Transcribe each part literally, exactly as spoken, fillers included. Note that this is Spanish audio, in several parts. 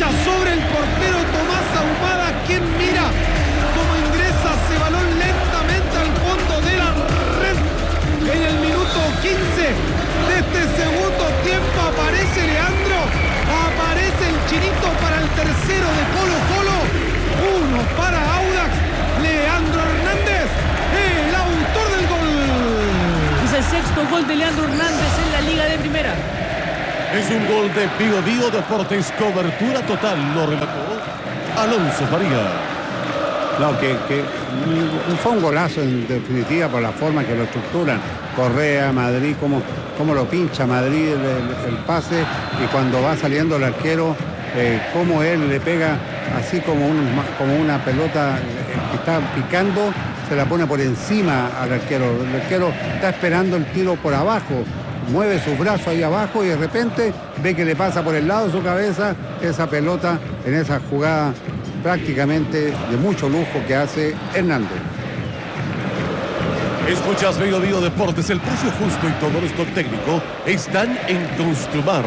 derecha sobre el portero Tomás Ahumada, quien mira cómo ingresa ese balón lentamente al fondo de la red. En el minuto quince de este segundo tiempo aparece Leandro, aparece el chinito para el tercero de Colo Colo, uno para Audax, Leandro Hernández, el autor del gol. Es el sexto gol de Leandro Hernández en la Liga de Primera. Es un gol de Bio Bio Deportes, cobertura total, lo relató Alonso Faría. No, que, que fue un golazo en definitiva por la forma que lo estructuran. Correa, Madrid, cómo, cómo lo pincha Madrid el, el, el pase, y cuando va saliendo el arquero, eh, cómo él le pega así como, un, como una pelota que está picando, se la pone por encima al arquero. El arquero está esperando el tiro por abajo, mueve sus brazos ahí abajo y de repente ve que le pasa por el lado de su cabeza esa pelota en esa jugada prácticamente de mucho lujo que hace Hernández. Escuchas Bio Bio Deportes, el precio justo y todo nuestro técnico están en Construmar.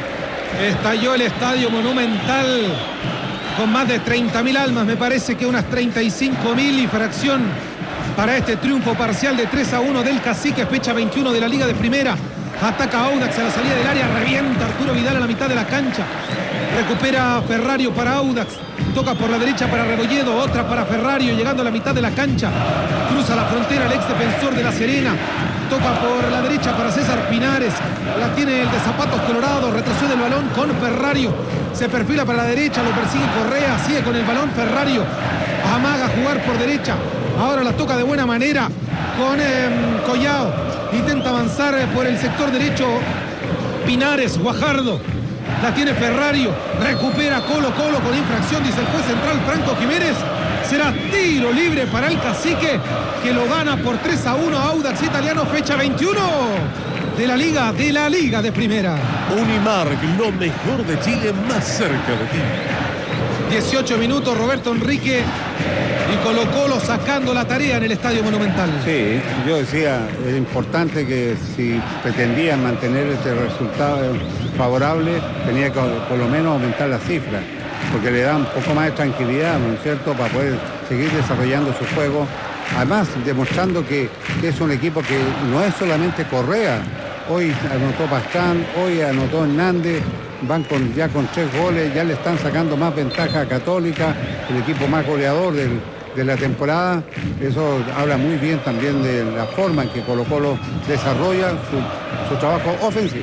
Estalló el Estadio Monumental con más de treinta mil almas, me parece que unas treinta y cinco mil y fracción para este triunfo parcial de tres a uno del Cacique, fecha veintiuno de la Liga de Primera. Ataca Audax a la salida del área, revienta Arturo Vidal a la mitad de la cancha. Recupera Ferrario para Audax, toca por la derecha para Rebolledo, otra para Ferrario, llegando a la mitad de la cancha. Cruza la frontera el ex defensor de La Serena, toca por la derecha para César Pinares, la tiene el de Zapatos Colorado, retrocede el balón con Ferrario, se perfila para la derecha, lo persigue Correa, sigue con el balón Ferrario, amaga jugar por derecha, ahora la toca de buena manera con eh, Collao, intenta avanzar por el sector derecho Pinares, Guajardo, la tiene Ferrario, recupera Colo Colo con infracción, dice el juez central Franco Jiménez. Será tiro libre para el Cacique, que lo gana por tres a uno Audax Italiano, fecha veintiuno de la Liga, de la Liga de Primera. Unimark, lo mejor de Chile más cerca de ti. dieciocho minutos, Roberto Enrique y Colo Colo sacando la tarea en el Estadio Monumental. Sí, yo decía, es importante que si pretendían mantener este resultado favorable, tenía que por lo menos aumentar la cifra, porque le da un poco más de tranquilidad, ¿no es cierto?, para poder seguir desarrollando su juego. Además, demostrando que, que es un equipo que no es solamente Correa. Hoy anotó Pastrán, hoy anotó Hernández, van con, ya con tres goles, ya le están sacando más ventaja a Católica, el equipo más goleador del, de la temporada. Eso habla muy bien también de la forma en que Colo Colo desarrolla su, su trabajo ofensivo.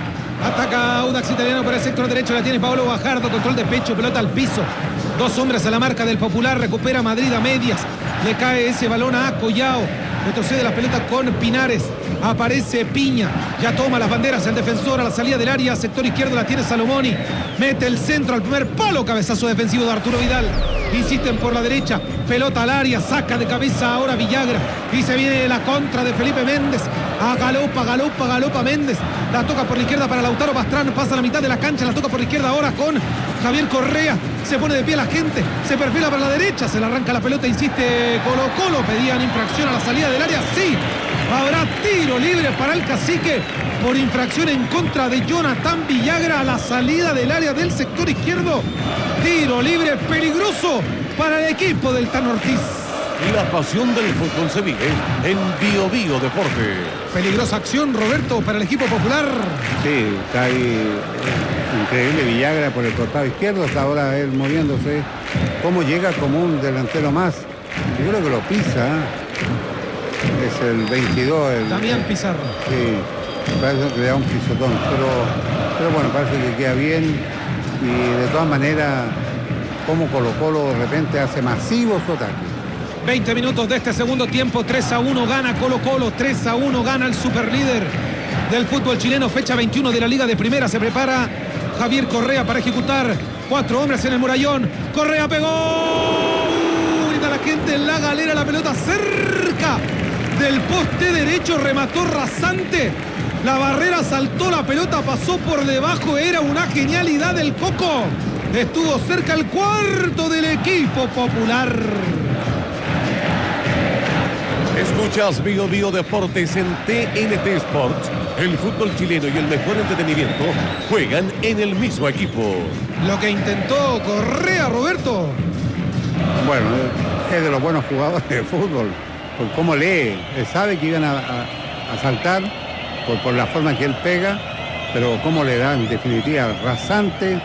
Ataca Audax Italiano por el sector derecho, la tiene Pablo Guajardo, control de pecho, pelota al piso. Dos hombres a la marca del Popular, recupera Madrid a medias. Le cae ese balón a Collao, retrocede la pelota con Pinares. Aparece Piña, ya toma las banderas el defensor a la salida del área, sector izquierdo la tiene Salomoni. Mete el centro al primer palo, cabezazo defensivo de Arturo Vidal. Insisten por la derecha, pelota al área, saca de cabeza ahora Villagra. Y se viene la contra de Felipe Méndez. A galopa, galopa, galopa Méndez. La toca por la izquierda para Lautaro Pastrán, pasa a la mitad de la cancha, la toca por la izquierda ahora con Javier Correa. Se pone de pie la gente, se perfila para la derecha, se le arranca la pelota, insiste Colo Colo. Pedían infracción a la salida del área, sí. Habrá tiro libre para el Cacique por infracción en contra de Jonathan Villagra a la salida del área del sector izquierdo. Tiro libre peligroso para el equipo del Tano Ortiz. La pasión del fútbol se vive en Bio Bio Deportes. Peligrosa acción, Roberto, para el equipo popular. Sí, está ahí eh, increíble Villagra por el costado izquierdo, hasta ahora él moviéndose. Cómo llega como un delantero más. Yo creo que lo pisa. Es el veintidós. El, Damián Pizarro. Sí, parece que le da un pisotón, pero, pero bueno, parece que queda bien. Y de todas maneras, como Colo Colo de repente hace masivo su ataque. veinte minutos de este segundo tiempo, tres a uno gana Colo Colo, tres a uno gana el superlíder del fútbol chileno, fecha veintiuno de la Liga de Primera. Se prepara Javier Correa para ejecutar, cuatro hombres en el murallón. Correa pegó, grita la gente en la galera, la pelota cerca del poste derecho, remató rasante, la barrera saltó, la pelota pasó por debajo, era una genialidad del Coco, estuvo cerca el cuarto del equipo popular. Escuchas Bio Bio Deportes en T N T Sports El fútbol chileno y el mejor entretenimiento juegan en el mismo equipo. Lo que intentó Correa, Roberto. Bueno, es de los buenos jugadores de fútbol. Por cómo lee, él sabe que iban a, a, a saltar por, por la forma que él pega, pero cómo le da en definitiva rasante.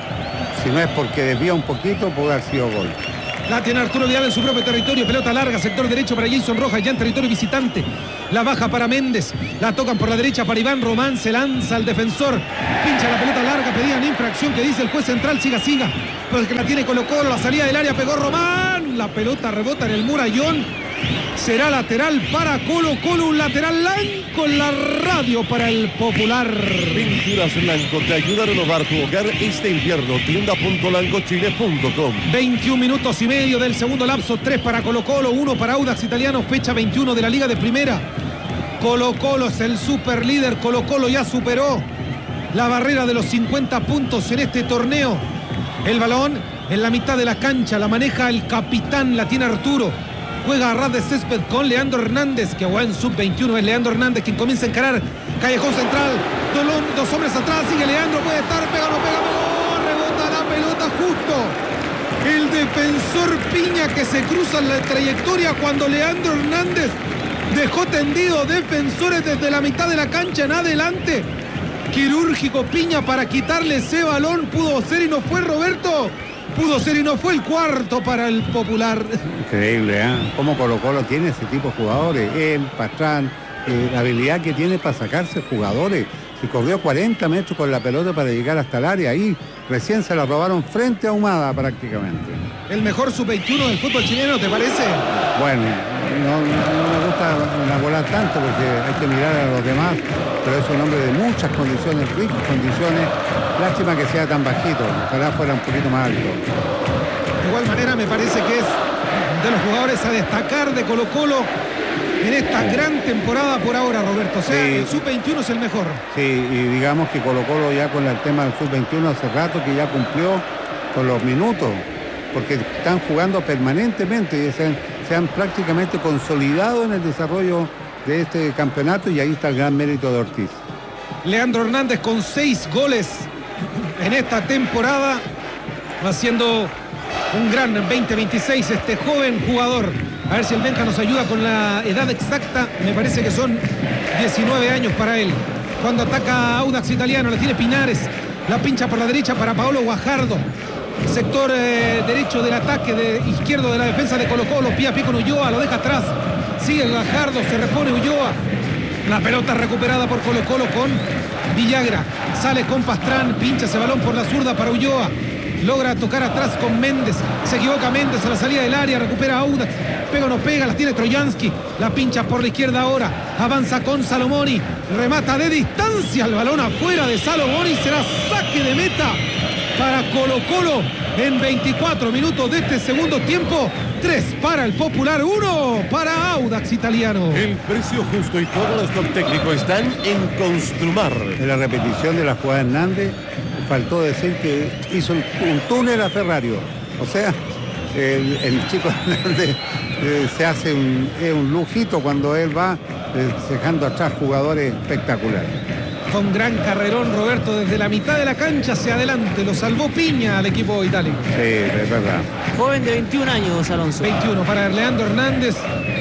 Si no es porque desvía un poquito, puede haber sido gol. La tiene Arturo Vidal en su propio territorio. Pelota larga, sector derecho para Jason Rojas, ya en territorio visitante. La baja para Méndez. La tocan por la derecha para Iván Román. Se lanza al defensor. Pincha la pelota larga. Pedían infracción que dice el juez central. Siga, siga. Porque la tiene Colo Colo. La salida del área pegó Román. La pelota rebota en el murallón. Será lateral para Colo Colo. Un lateral blanco en la radio para el Popular. Pinturas Blanco te ayuda a renovar tu hogar este invierno. Tienda punto lancochile punto com. veintiún minutos y medio del segundo lapso. tres para Colo Colo, uno para Audax Italiano. Fecha veintiuno de la Liga de Primera. Colo Colo es el super líder. Colo Colo ya superó la barrera de los cincuenta puntos en este torneo. El balón en la mitad de la cancha. La maneja el capitán. La tiene Arturo. Juega a ras de césped con Leandro Hernández, que juega en sub veintiuno. Es Leandro Hernández quien comienza a encarar. Callejón central. Dos, dos hombres atrás. Sigue Leandro. Puede estar. Pega, no pega. No, rebota la pelota justo. El defensor Piña que se cruza en la trayectoria cuando Leandro Hernández dejó tendido defensores desde la mitad de la cancha en adelante. Quirúrgico Piña para quitarle ese balón. Pudo ser y no fue, Roberto. Pudo ser y no fue el cuarto para el Popular. Increíble, ¿eh? Cómo Colo Colo tiene ese tipo de jugadores. Él, Pastrán, eh, la habilidad que tiene para sacarse jugadores. Si corrió cuarenta metros con la pelota para llegar hasta el área, ahí recién se la robaron frente a Ahumada prácticamente. El mejor sub veintiuno del fútbol chileno, ¿te parece? Bueno, no, no me gusta volar tanto porque hay que mirar a los demás, pero es un hombre de muchas condiciones, ricas condiciones. Lástima que sea tan bajito, ojalá fuera un poquito más alto. De igual manera me parece que es de los jugadores a destacar de Colo Colo en esta gran temporada por ahora, Roberto. O sea, sí, el sub veintiuno es el mejor. Sí, y digamos que Colo Colo ya con el tema del sub veintiuno hace rato que ya cumplió con los minutos, porque están jugando permanentemente y se han, se han prácticamente consolidado en el desarrollo de este campeonato, y ahí está el gran mérito de Ortiz. Leandro Hernández con seis goles en esta temporada, haciendo un gran veinte veintiséis este joven jugador. A ver si el Benja nos ayuda con la edad exacta. Me parece que son diecinueve años para él. Cuando ataca Audax Italiano, la tiene Pinares. La pincha por la derecha para Paolo Guajardo. Sector eh, derecho del ataque, de izquierdo de la defensa de Colo Colo. Pie a pie con Ulloa, lo deja atrás. Sigue Guajardo, se repone Ulloa. La pelota recuperada por Colo Colo con Villagra. Sale con Pastrán, pincha ese balón por la zurda para Ulloa. Logra tocar atrás con Méndez. Se equivoca Méndez a la salida del área. Recupera Audax. Pega o no pega. La tiene Trojansky. La pincha por la izquierda ahora. Avanza con Salomoni. Remata de distancia. El balón afuera de Salomoni. Será saque de meta para Colo Colo en veinticuatro minutos de este segundo tiempo. tres para el Popular, uno para Audax Italiano. El precio justo y todo el stock técnico están en Construmar. En la repetición de la jugada de Hernández, faltó decir que hizo un túnel a Ferrario. O sea, el, el chico Hernández eh, se hace un, eh, un lujito cuando él va eh, dejando atrás jugadores espectaculares. Con gran carrerón, Roberto, desde la mitad de la cancha hacia adelante. Lo salvó Piña al equipo itálico. Sí, es verdad. Joven de veintiún años, Alonso. veintiuno para Leandro Hernández.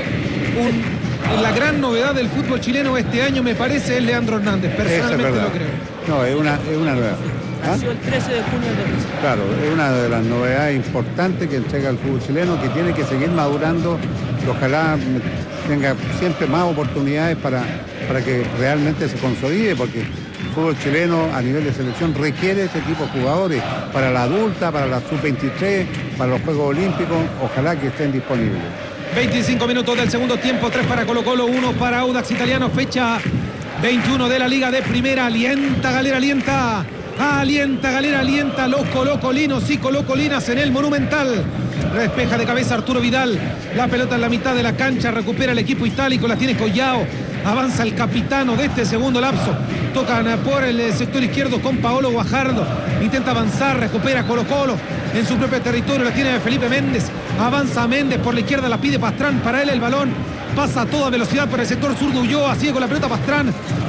Un, la gran novedad del fútbol chileno este año, me parece, es Leandro Hernández. Personalmente es lo creo. No, es una, es una nueva. ¿Ah? Nació el trece de junio del dos mil. Claro, es una de las novedades importantes que entrega el fútbol chileno, que tiene que seguir madurando. Y ojalá tenga siempre más oportunidades para, para que realmente se consolide, porque el fútbol chileno a nivel de selección requiere este tipo de jugadores para la adulta, para la sub veintitrés, para los Juegos Olímpicos. Ojalá que estén disponibles. veinticinco minutos del segundo tiempo, tres para Colo Colo, uno para Audax Italiano, fecha veintiuno de la Liga de Primera. Alienta Galera, alienta, alienta Galera, alienta los colocolinos y colocolinas en el Monumental. Despeja de cabeza Arturo Vidal, la pelota en la mitad de la cancha, recupera el equipo itálico, la tiene Collao, avanza el capitano de este segundo lapso, tocan por el sector izquierdo con Paolo Guajardo, intenta avanzar, recupera Colo Colo en su propio territorio, la tiene Felipe Méndez, avanza Méndez por la izquierda, la pide Pastrán, para él el balón pasa a toda velocidad por el sector sur de Ulloa, sigue con la pelota Pastrán,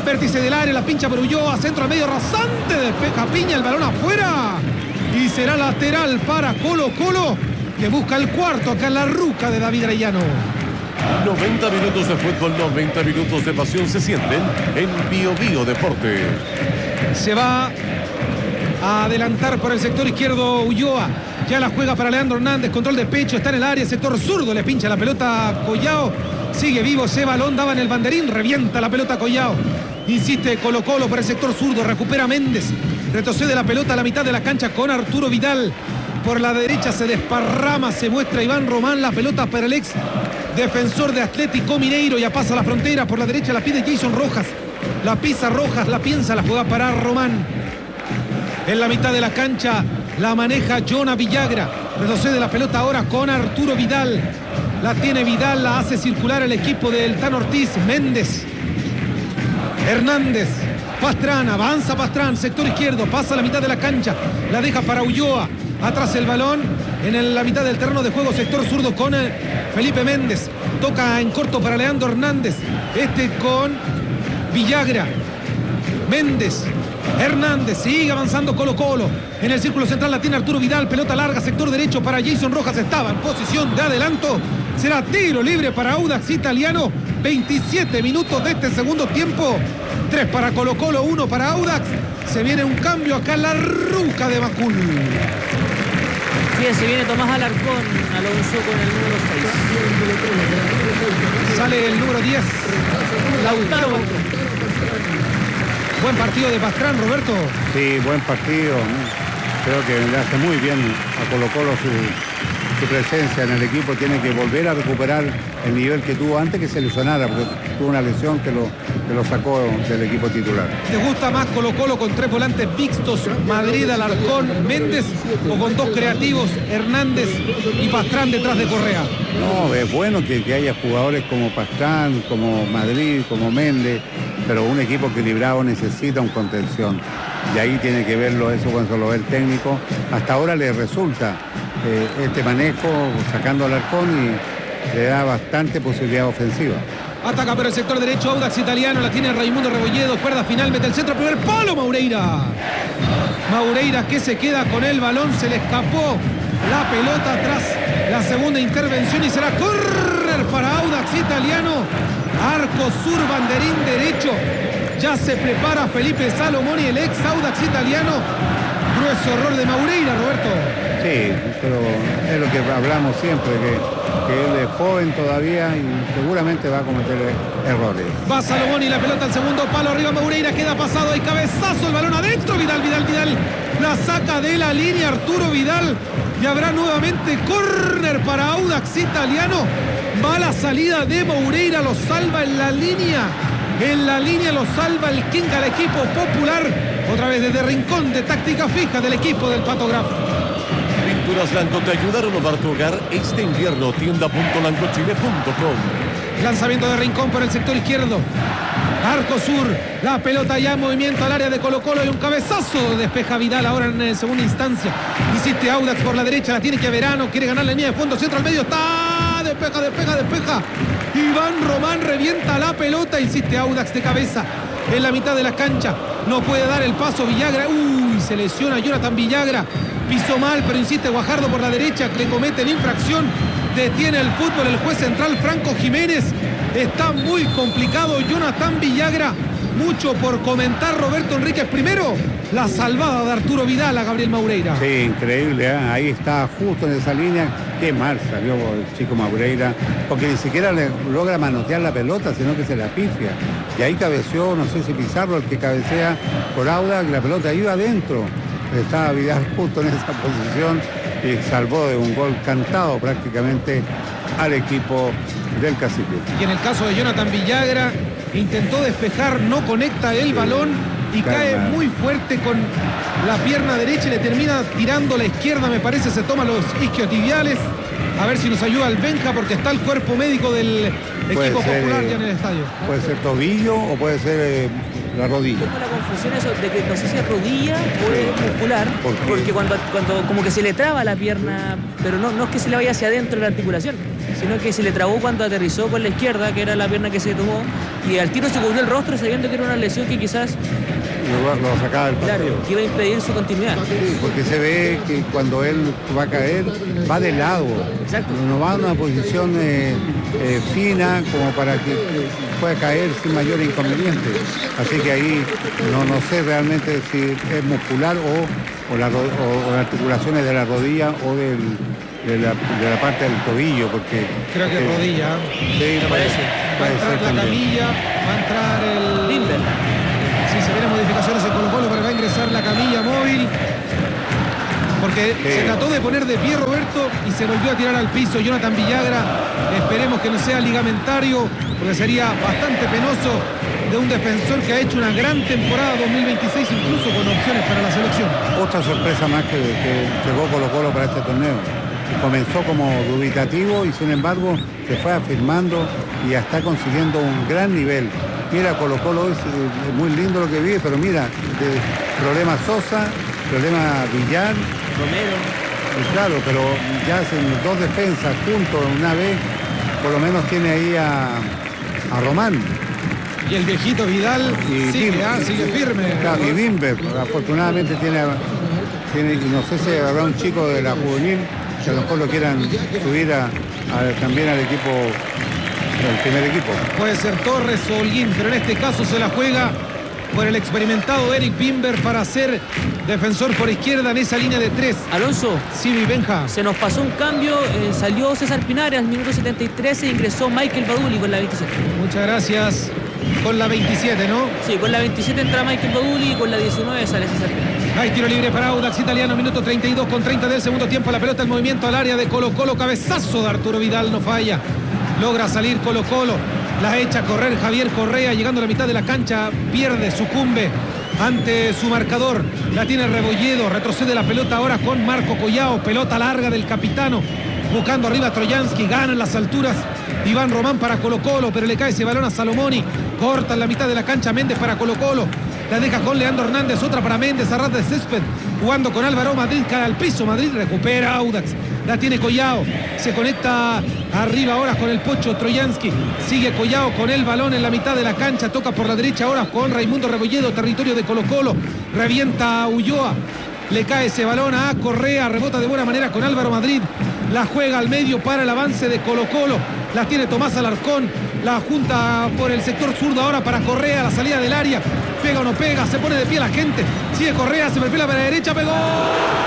Vértice del área, la pincha por Ulloa, centro al medio rasante, despeja Piña, el balón afuera. Y será lateral para Colo Colo, que busca el cuarto acá en la ruca de David Arellano. noventa minutos de fútbol, noventa minutos de pasión se sienten en Bio Bio Deporte. Se va a adelantar por el sector izquierdo Ulloa. Ya la juega para Leandro Hernández, control de pecho, está en el área, sector zurdo, le pincha la pelota a Collao. Sigue vivo ese balón, daba en el banderín, revienta la pelota a Collao. Insiste Colo Colo por el sector zurdo, recupera Méndez. Retrocede la pelota a la mitad de la cancha con Arturo Vidal. Por la derecha se desparrama, se muestra Iván Román, la pelota para el ex defensor de Atlético Mineiro. Ya pasa la frontera, por la derecha la pide Jason Rojas. La pisa Rojas, la piensa, la juega para Román. En la mitad de la cancha la maneja Jonah Villagra. Retrocede la pelota ahora con Arturo Vidal. La tiene Vidal, la hace circular el equipo del Tan Ortiz. Méndez, Hernández, Pastrán, avanza Pastrán, sector izquierdo, pasa a la mitad de la cancha, la deja para Ulloa. Atrás el balón, en el, la mitad del terreno de juego, sector zurdo con eh, Felipe Méndez. Toca en corto para Leandro Hernández. Este con Villagra. Méndez, Hernández, sigue avanzando Colo Colo. En el círculo central la tiene Arturo Vidal. Pelota larga, sector derecho para Jason Rojas. Estaba en posición de adelanto. Será tiro libre para Audax Italiano. veintisiete minutos de este segundo tiempo. tres para Colo Colo, uno para Audax. Se viene un cambio acá en la ruca de Macul. Sí, se viene Tomás Alarcón, Alonso con el número seis. Sale el número diez, Lautaro. Buen partido de Pastrán, Roberto. Sí, buen partido. Creo que le hace muy bien a Colo Colo su, su presencia en el equipo. Tiene que volver a recuperar el nivel que tuvo antes que se lesionara, porque tuvo una lesión que lo, que lo sacó del equipo titular. ¿Te gusta más Colo Colo con tres volantes mixtos, Madrid, Alarcón, Méndez, o con dos creativos, Hernández y Pastrán detrás de Correa? No, es bueno que, que haya jugadores como Pastrán, como Madrid, como Méndez, pero un equipo equilibrado necesita un contención. Y ahí tiene que verlo eso cuando lo ve el técnico. Hasta ahora le resulta eh, este manejo sacando al Alarcón y le da bastante posibilidad ofensiva. Ataca por el sector derecho Audax Italiano, la tiene Raimundo Rebolledo, cuerda final, mete el centro, primer palo, Maureira. Maureira que se queda con el balón, se le escapó la pelota tras la segunda intervención y será córner para Audax Italiano. Arco sur, banderín derecho. Ya se prepara Felipe Salomón y el ex Audax Italiano. Grueso error de Maureira, Roberto. Sí, pero es lo que hablamos siempre, que, que él es joven todavía y seguramente va a cometer errores. Va Salomón y la pelota al segundo palo, arriba Maureira, queda pasado, hay cabezazo, el balón adentro, Vidal, Vidal, Vidal. La saca de la línea Arturo Vidal y habrá nuevamente córner para Audax Italiano. Va la salida de Maureira, lo salva en la línea. En la línea lo salva el King al equipo popular. Otra vez desde rincón de táctica fija del equipo del Pato Graf. Pinturas Lanco te ayudaron a renovar tu hogar este invierno. Tienda punto lancochile punto com. Lanzamiento de Rincón por el sector izquierdo. Arco sur, la pelota ya en movimiento al área de Colo Colo y un cabezazo. Despeja Vidal ahora en segunda instancia. Insiste Audax por la derecha, la tiene que Verano, quiere ganar la línea de fondo, centro al medio, está, despeja, despeja, despeja. Iván Román revienta la pelota, insiste Audax de cabeza en la mitad de la cancha. No puede dar el paso Villagra, uy, se lesiona Jonathan Villagra. Pisó mal, pero insiste Guajardo por la derecha, que le cometen infracción. Detiene el fútbol el juez central Franco Jiménez. Está muy complicado Jonathan Villagra. Mucho por comentar Roberto Enríquez. Primero, la salvada de Arturo Vidal a Gabriel Maureira. Sí, increíble, ¿eh? Ahí está justo en esa línea. Qué mal salió el chico Maureira, porque ni siquiera le logra manotear la pelota, sino que se la pifia. Y ahí cabeció, no sé si Pizarro, el que cabecea por Audax, la pelota iba adentro. Estaba Vidal justo en esa posición y salvó de un gol cantado prácticamente al equipo del Cacique. Y en el caso de Jonathan Villagra, intentó despejar, no conecta el balón y Calma. cae muy fuerte con la pierna derecha y le termina tirando la izquierda, me parece, se toma los isquiotibiales. A ver si nos ayuda el Benja, porque está el cuerpo médico del equipo ser, popular eh, ya en el estadio. Puede ser tobillo o puede ser eh, la rodilla. Tengo la confusión eso de que no sé si es rodilla o es muscular, ¿Por qué? porque cuando, cuando como que se le traba la pierna, pero no, no es que se le vaya hacia adentro de la articulación, sino que se le trabó cuando aterrizó con la izquierda, que era la pierna que se tomó, y al tiro se cubrió el rostro sabiendo que era una lesión que quizás, Lo, lo sacaba del partido. claro, que iba a impedir su continuidad. Sí, porque se ve que cuando él va a caer, va de lado. Exacto. No va a una posición eh, eh, fina como para que pueda caer sin mayor inconveniente. Así que ahí no, no sé realmente si es muscular o, o, la, ro- o, o las articulaciones de la rodilla o del, de, la, de la parte del tobillo, porque... Creo que eh, rodilla. Sí, Me parece. Va a puede entrar ser la también. camilla, va a entrar el... Bimber. Sí, se vienen modificaciones en Colo-Colo, pero va a ingresar la camilla móvil. Porque Sí. se trató de poner de pie Roberto y se volvió a tirar al piso Jonathan Villagra. Esperemos que no sea ligamentario, porque sería bastante penoso de un defensor que ha hecho una gran temporada dos mil veintiséis, incluso con opciones para la selección. Otra sorpresa más que, que llegó Colo Colo para este torneo. Comenzó como dubitativo y sin embargo se fue afirmando y ya está consiguiendo un gran nivel. Mira, Colo Colo es eh, muy lindo lo que vive, pero mira, de problema Sosa, problema Villar, Romero. y claro, pero ya hacen dos defensas juntos una vez, por lo menos tiene ahí a, a Román. Y el viejito Vidal Y sigue, Bim- ah, sigue firme. Claro, y Bimber, afortunadamente tiene, tiene, y no sé si habrá un chico de la juvenil que a lo mejor lo quieran subir a, a- también al equipo, al primer equipo. Puede ser Torres o Holguín, pero en este caso se la juega por el experimentado Eric Bimber para ser defensor por izquierda en esa línea de tres. Alonso, Silvi Benja. se nos pasó un cambio, eh, salió César Pinares al minuto setenta y tres e ingresó Michael Baduli con la veintisiete. Muchas gracias. Con la veintisiete, ¿no? Sí, con la veintisiete entra Michael Baduli y con la diecinueve sale César Pinares. Hay tiro libre para Audax Italiano, minuto treinta y dos con treinta del segundo tiempo. La pelota, el movimiento al área de Colo Colo. Cabezazo de Arturo Vidal, no falla. Logra salir Colo Colo. La echa a correr Javier Correa, llegando a la mitad de la cancha, pierde, sucumbe ante su marcador. La tiene Rebolledo, retrocede la pelota ahora con Marco Collao. Pelota larga del capitano, buscando arriba a Troyansky, gana en las alturas Iván Román para Colo Colo, pero le cae ese balón a Salomoni. Corta en la mitad de la cancha Méndez para Colo Colo. La deja con Leandro Hernández, otra para Méndez, a ras de césped, jugando con Álvaro. Madrid cae al piso, Madrid recupera Audax, la tiene Collao, se conecta arriba ahora con el Pocho Troyansky, sigue Collao con el balón en la mitad de la cancha, toca por la derecha ahora con Raimundo Rebolledo, territorio de Colo Colo, revienta a Ulloa, le cae ese balón a Correa, rebota de buena manera con Álvaro Madrid, la juega al medio para el avance de Colo Colo, la tiene Tomás Alarcón, la junta por el sector zurdo ahora para Correa, la salida del área, pega o no pega, se pone de pie la gente, sigue Correa, se perfila para la derecha, pegó.